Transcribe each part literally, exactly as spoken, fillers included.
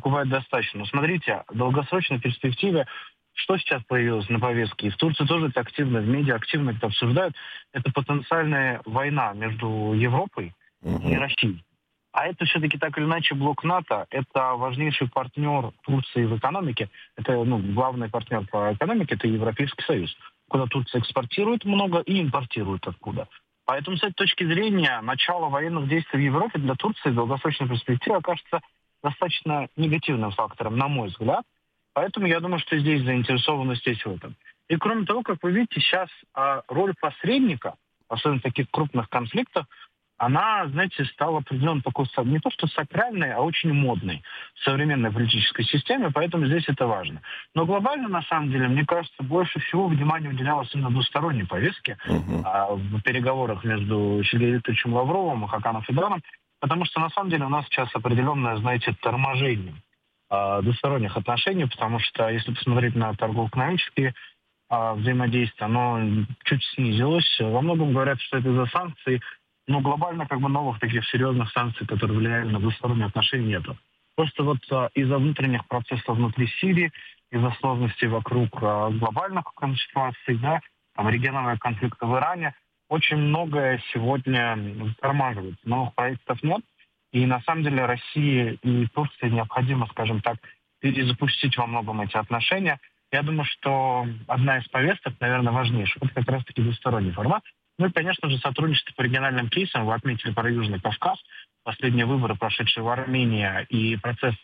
бывает достаточно. Но смотрите, в долгосрочной перспективе, что сейчас появилось на повестке, и в Турции тоже это активно, в медиа активно это обсуждают, это потенциальная война между Европой и Угу. Россией. А это все-таки так или иначе блок НАТО, это важнейший партнер Турции в экономике, это ну, главный партнер по экономике, это Европейский Союз, куда Турция экспортирует много и импортирует откуда. Поэтому с этой точки зрения начало военных действий в Европе для Турции в долгосрочной перспективе окажется достаточно негативным фактором, на мой взгляд. Поэтому я думаю, что здесь заинтересованность есть в этом. И кроме того, как вы видите, сейчас а, роль посредника, особенно в таких крупных конфликтах, она, знаете, стала определенно такой, не то что сакральной, а очень модной в современной политической системе, поэтому здесь это важно. Но глобально, на самом деле, мне кажется, больше всего внимания уделялось именно двусторонней повестке Угу. а, в переговорах между Сергеем Викторовичем Лавровым и Хаканом Фиданом, потому что, на самом деле, у нас сейчас определенное, знаете, торможение а, двусторонних отношений, потому что, если посмотреть на торгово-экономические а, взаимодействия, оно чуть снизилось. Во многом говорят, что это из-за санкций, но глобально как бы новых таких серьезных санкций, которые влияют на двусторонние отношения, нету. Просто вот а, из-за внутренних процессов внутри Сирии, из-за сложностей вокруг а, глобальных ситуаций, да, там, региональных конфликтов в Иране, очень многое сегодня затормаживается. Новых проектов нет. И на самом деле России и Турции необходимо, скажем так, перезапустить во многом эти отношения. Я думаю, что одна из повесток, наверное, важнейших, это как раз-таки двусторонний формат. Ну и, конечно же, сотрудничество по региональным кейсам. Вы отметили про Южный Кавказ, последние выборы, прошедшие в Армении, и процесс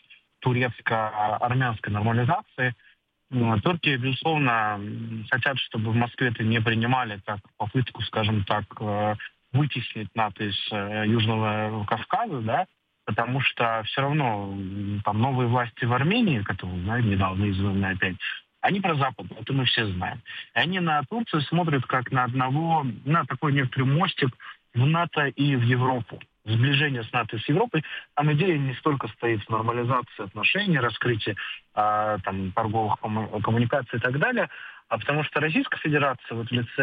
турецко-армянской нормализации. Турки, безусловно, хотят, чтобы в Москве это не принимали как попытку, скажем так, вытеснить НАТО из Южного Кавказа, да, потому что все равно там новые власти в Армении, которые, да, недавно избраны опять, они про Запад, это мы все знаем. И они на Турцию смотрят как на одного, на такой некоторый мостик в НАТО и в Европу. Сближение с НАТО и с Европой. Там идея не столько стоит в нормализации отношений, раскрытии а, там, торговых кому- коммуникаций и так далее, а потому что Российская Федерация, вот в лице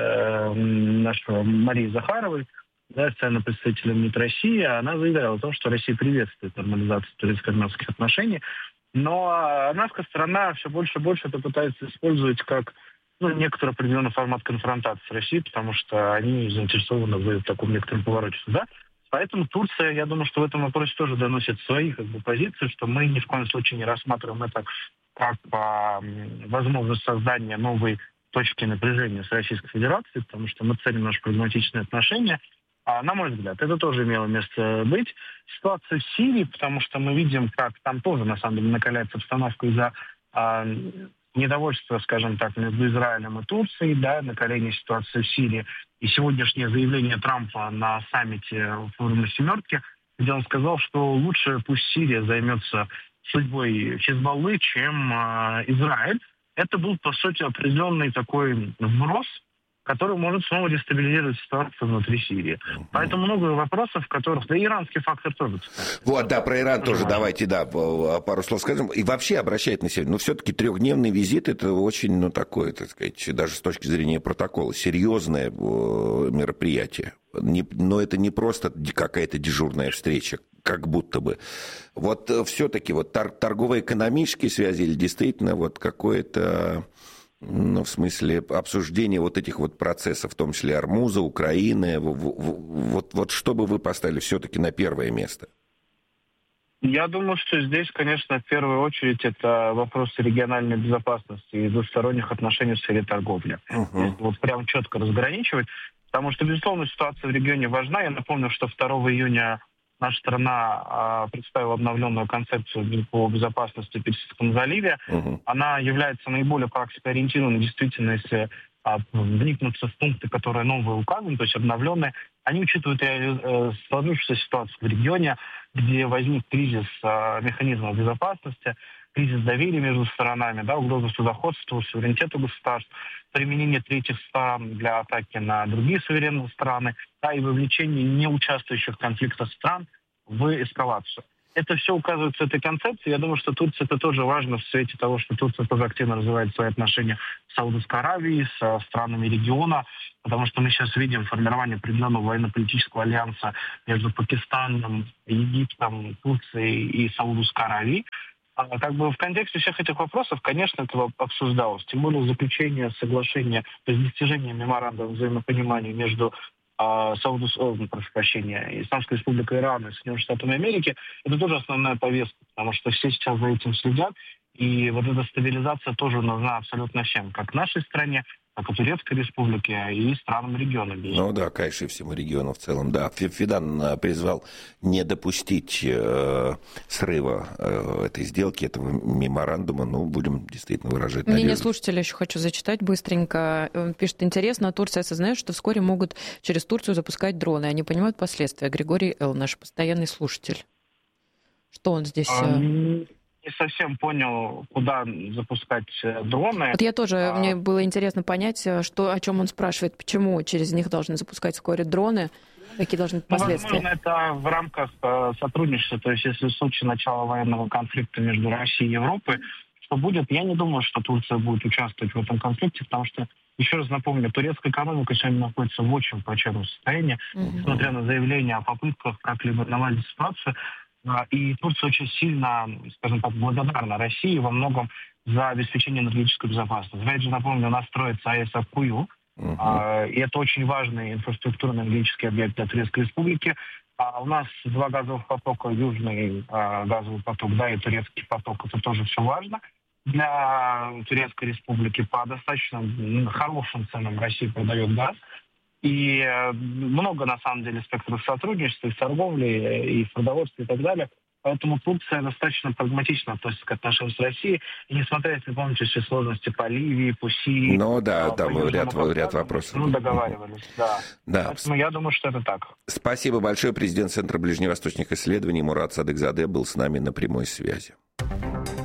э, нашего Марии Захаровой, да, официального представителя МИД России, она заявляла о том, что Россия приветствует нормализацию турецко-армянских отношений. Но армянская сторона все больше и больше это пытается использовать как ну, некоторый определенный формат конфронтации с Россией, потому что они заинтересованы в таком некотором повороте сюда. Поэтому Турция, я думаю, что в этом вопросе тоже доносит свои как бы, позиции, что мы ни в коем случае не рассматриваем это как а, возможность создания новой точки напряжения с Российской Федерацией, потому что мы ценим наши прагматичные отношения. А, на мой взгляд, это тоже имело место быть. Ситуация в Сирии, потому что мы видим, как там тоже, на самом деле, накаляется обстановка из-за а, недовольства, скажем так, между Израилем и Турцией, да, накаление ситуации в Сирии. И сегодняшнее заявление Трампа на саммите форума «семерки», где он сказал, что лучше пусть Сирия займется судьбой Хизбаллы, чем а, Израиль. Это был, по сути, определенный такой вброс, который может снова дестабилизировать ситуацию внутри Сирии. Поэтому много вопросов, в которых... Да, иранский фактор тоже. Вот, да, про Иран тоже, тоже давайте, да, пару слов скажем. И вообще обращать на себя. Но все-таки трехдневный визит, это очень, ну, такое, так сказать, даже с точки зрения протокола, серьезное мероприятие. Не, но это не просто какая-то дежурная встреча, как будто бы. Вот все-таки вот тор- торгово-экономические связи или действительно вот какое-то... Ну, в смысле обсуждения вот этих вот процессов, в том числе Ормуза, Украины, вот, вот что бы вы поставили все-таки на первое место? Я думаю, что здесь, конечно, в первую очередь это вопросы региональной безопасности и двусторонних отношений в сфере торговли. Uh-huh. Вот прям четко разграничивать, потому что, безусловно, ситуация в регионе важна. Я напомню, что второго июня наша страна а, представила обновленную концепцию по безопасности в Персидском заливе. Uh-huh. Она является наиболее практикоориентированной, действительно, если а, вникнуться в пункты, которые новые указаны, то есть обновленные. Они учитывают э, сложившуюся ситуацию в регионе, где возник кризис э, механизмов безопасности, кризис доверия между сторонами, да, угроза судоходству, суверенитету государств, применение третьих стран для атаки на другие суверенные страны, да, и вовлечение неучаствующих в конфликтах стран в эскалацию. Это все указывается в этой концепции. Я думаю, что Турция это тоже важно в свете того, что Турция тоже активно развивает свои отношения с Саудовской Аравией, с странами региона, потому что мы сейчас видим формирование определенного военно-политического альянса между Пакистаном, Египтом, Турцией и Саудовской Аравией. А, как бы в контексте всех этих вопросов, конечно, это обсуждалось. Тем более заключение соглашения, то есть достижение меморандума взаимопонимания между а, Сауду, о, прошу прощения, Исламской Республикой Иран и Соединенными Штатами Америки, это тоже основная повестка, потому что все сейчас за этим следят. И вот эта стабилизация тоже нужна абсолютно всем, как нашей стране, так и Турецкой Республике и странам региона. Ну да, конечно, и всему региону в целом, да. Фидан призвал не допустить э, срыва э, этой сделки, этого меморандума. Ну, будем действительно выражать надежду. Мнение слушателя еще хочу зачитать быстренько. Он пишет: интересно, Турция осознает, что вскоре могут через Турцию запускать дроны. Они понимают последствия. Григорий Л., наш постоянный слушатель. Что он здесь... А, не совсем понял, куда запускать дроны. Вот я тоже, а... мне было интересно понять, что, о чем он спрашивает, почему через них должны запускать вскоре дроны, какие должны быть последствия. Ну, возможно, это в рамках э, сотрудничества, то есть если в случае начала военного конфликта между Россией и Европой, что будет, я не думаю, что Турция будет участвовать в этом конфликте, потому что, еще раз напомню, турецкая экономика сегодня находится в очень плачевном состоянии, mm-hmm. несмотря на заявления о попытках как-либо наладить ситуацию. И Турция очень сильно, скажем так, благодарна России во многом за обеспечение энергетической безопасности. Опять же, напомню, у нас строится АЭС Аккую, uh-huh. и это очень важный инфраструктурный энергетический объект для Турецкой Республики. А у нас два газовых потока, южный газовый поток, да, и турецкий поток, это тоже все важно. Для Турецкой Республики по достаточно хорошим ценам Россия продает газ. И много, на самом деле, спектров сотрудничества и в торговле, и в продовольствии и так далее. Поэтому Турция достаточно прагматично относится к отношениям с Россией. И несмотря, если помните, все сложности по Ливии, по Сирии... Ну да, там ряд, ряд вопросов. Ну, договаривались, да. да. Поэтому я думаю, что это так. Спасибо большое. Президент Центра ближневосточных исследований Мурат Садыкзаде был с нами на прямой связи.